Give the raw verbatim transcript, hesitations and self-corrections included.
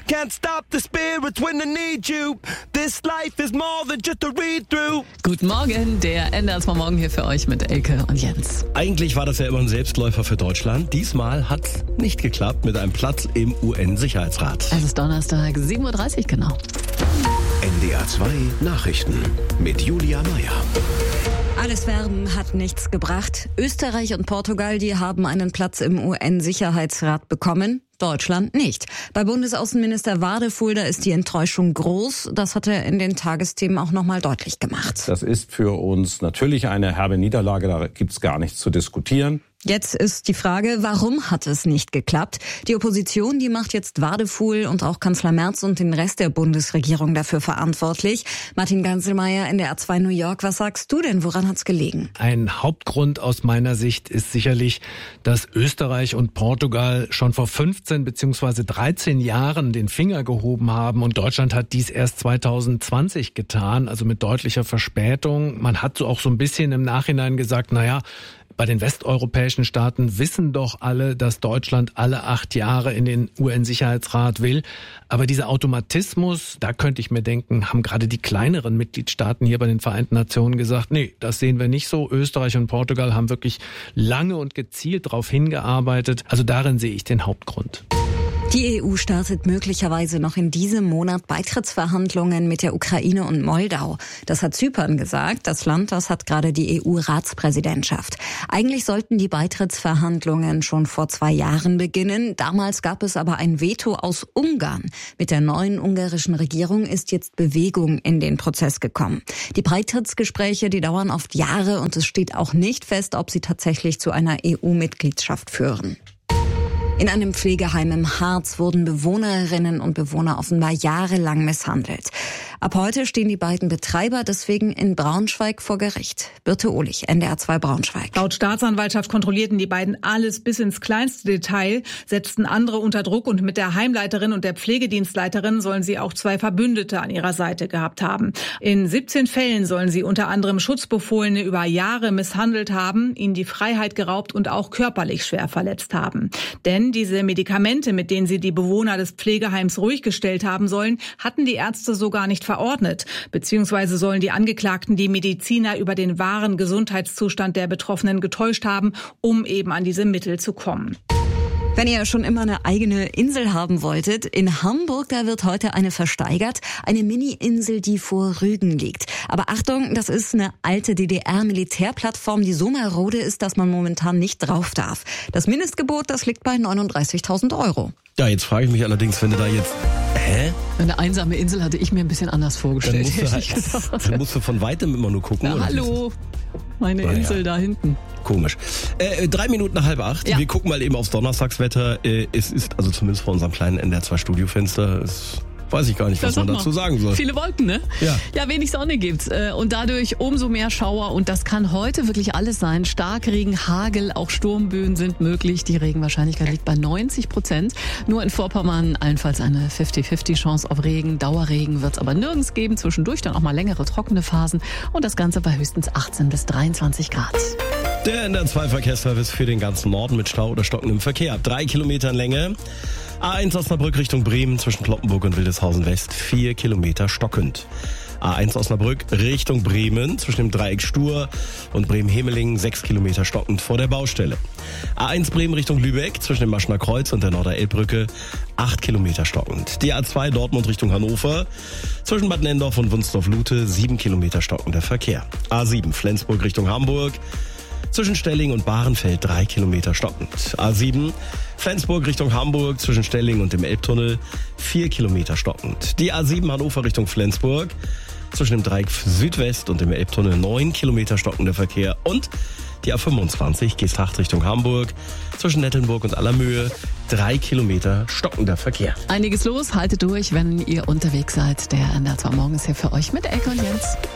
Can't stop the spirits when I need you. This life is more than just a read-through. Guten Morgen, der N D R zwei Morgen hier für euch mit Elke und Jens. Eigentlich war das ja immer ein Selbstläufer für Deutschland. Diesmal hat's nicht geklappt mit einem Platz im U N-Sicherheitsrat. Es ist Donnerstag, sieben Uhr dreißig genau. N D R zwei Nachrichten mit Julia Meyer. Alles Werben hat nichts gebracht. Österreich und Portugal, die haben einen Platz im U N-Sicherheitsrat bekommen. Deutschland nicht. Bei Bundesaußenminister Wadefuhl, da ist die Enttäuschung groß. Das hat er in den Tagesthemen auch nochmal deutlich gemacht. Das ist für uns natürlich eine herbe Niederlage, da gibt's gar nichts zu diskutieren. Jetzt ist die Frage, warum hat es nicht geklappt? Die Opposition, die macht jetzt Wadefuhl und auch Kanzler Merz und den Rest der Bundesregierung dafür verantwortlich. Martin Ganselmeier, N D R zwei New York, was sagst du denn? Woran hat's gelegen? Ein Hauptgrund aus meiner Sicht ist sicherlich, dass Österreich und Portugal schon vor fünfzehn beziehungsweise dreizehn Jahren den Finger gehoben haben und Deutschland hat dies erst zwanzig zwanzig getan, also mit deutlicher Verspätung. Man hat so auch so ein bisschen im Nachhinein gesagt, naja, bei den westeuropäischen Staaten wissen doch alle, dass Deutschland alle acht Jahre in den U N-Sicherheitsrat will. Aber dieser Automatismus, da könnte ich mir denken, haben gerade die kleineren Mitgliedstaaten hier bei den Vereinten Nationen gesagt, nee, das sehen wir nicht so. Österreich und Portugal haben wirklich lange und gezielt darauf hingearbeitet. Also darin sehe ich den Hauptgrund. Die E U startet möglicherweise noch in diesem Monat Beitrittsverhandlungen mit der Ukraine und Moldau. Das hat Zypern gesagt. Das Land, das hat gerade die E U-Ratspräsidentschaft. Eigentlich sollten die Beitrittsverhandlungen schon vor zwei Jahren beginnen. Damals gab es aber ein Veto aus Ungarn. Mit der neuen ungarischen Regierung ist jetzt Bewegung in den Prozess gekommen. Die Beitrittsgespräche, die dauern oft Jahre und es steht auch nicht fest, ob sie tatsächlich zu einer E U-Mitgliedschaft führen. In einem Pflegeheim im Harz wurden Bewohnerinnen und Bewohner offenbar jahrelang misshandelt. Ab heute stehen die beiden Betreiber deswegen in Braunschweig vor Gericht. Birte Ohlich, N D R zwei Braunschweig. Laut Staatsanwaltschaft kontrollierten die beiden alles bis ins kleinste Detail, setzten andere unter Druck und mit der Heimleiterin und der Pflegedienstleiterin sollen sie auch zwei Verbündete an ihrer Seite gehabt haben. In siebzehn Fällen sollen sie unter anderem Schutzbefohlene über Jahre misshandelt haben, ihnen die Freiheit geraubt und auch körperlich schwer verletzt haben. Denn diese Medikamente, mit denen sie die Bewohner des Pflegeheims ruhig gestellt haben sollen, hatten die Ärzte so gar nicht verordnet. Beziehungsweise sollen die Angeklagten die Mediziner über den wahren Gesundheitszustand der Betroffenen getäuscht haben, um eben an diese Mittel zu kommen. Wenn ihr schon immer eine eigene Insel haben wolltet, in Hamburg, da wird heute eine versteigert. Eine Mini-Insel, die vor Rügen liegt. Aber Achtung, das ist eine alte D D R-Militärplattform, die so marode ist, dass man momentan nicht drauf darf. Das Mindestgebot, das liegt bei neununddreißigtausend Euro. Ja, jetzt frage ich mich allerdings, wenn du da jetzt... Hä? Eine einsame Insel hatte ich mir ein bisschen anders vorgestellt. Dann musst du, halt, dann musst du von Weitem immer nur gucken. Na, oder? hallo, meine Na, Insel ja. da hinten. Komisch. Äh, drei Minuten nach halb acht. Ja. Wir gucken mal eben aufs Donnerstagswetter. Äh, es ist also zumindest vor unserem kleinen N D R zwei Studiofenster. Es weiß ich gar nicht, was Das man sag dazu mal. sagen soll. Viele Wolken, ne? Ja. Ja, wenig Sonne gibt's äh, und dadurch umso mehr Schauer und das kann heute wirklich alles sein. Starkregen, Hagel, auch Sturmböen sind möglich. Die Regenwahrscheinlichkeit liegt bei neunzig Prozent. Nur in Vorpommern allenfalls eine fünfzig fünfzig Chance auf Regen. Dauerregen wird's aber nirgends geben. Zwischendurch dann auch mal längere trockene Phasen und das Ganze bei höchstens achtzehn bis dreiundzwanzig Grad. Der N D R zwei Verkehrsservice für den ganzen Norden mit Stau oder stockendem Verkehr. Drei Kilometer Länge. A eins Osnabrück Richtung Bremen zwischen Kloppenburg und Wildeshausen West. Vier Kilometer stockend. A eins Osnabrück Richtung Bremen zwischen dem Dreieck Stur und Bremen-Hemelingen. Sechs Kilometer stockend vor der Baustelle. A eins Bremen Richtung Lübeck zwischen dem Maschner Kreuz und der Norderelbbrücke. Acht Kilometer stockend. Die A zwei Dortmund Richtung Hannover zwischen Bad Nendorf und Wunsdorf-Lute. Sieben Kilometer stockender Verkehr. A sieben Flensburg Richtung Hamburg. Zwischen Stelling und Bahrenfeld drei Kilometer stockend. A sieben Flensburg Richtung Hamburg zwischen Stelling und dem Elbtunnel vier Kilometer stockend. Die A sieben Hannover Richtung Flensburg zwischen dem Dreieck Südwest und dem Elbtunnel neun Kilometer stockender Verkehr. Und die A fünfundzwanzig Geesthacht Richtung Hamburg zwischen Nettelnburg und Allermöhe drei Kilometer stockender Verkehr. Einiges los, haltet durch, wenn ihr unterwegs seid. Der N D R zwei Morgen ist hier für euch mit Elke und Jens.